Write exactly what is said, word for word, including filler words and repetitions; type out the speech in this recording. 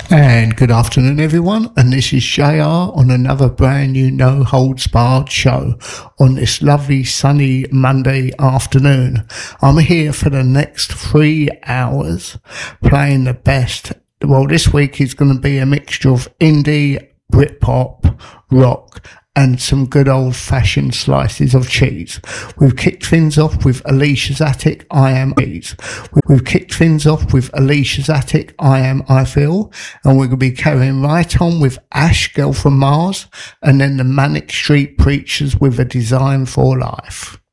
And good afternoon, everyone. And this is J R on another brand new No Holds Barred show on this lovely sunny Monday afternoon. I'm here for the next three hours playing the best. Well, this week is going to be a mixture of indie, Britpop, rock, and some good old-fashioned slices of cheese. We've kicked things off with Alicia's Attic, I Am Cheese. We've kicked things off with Alicia's Attic, I Am I Feel, and we're going to be carrying right on with Ash, Girl from Mars, and then the Manic Street Preachers with A Design for Life.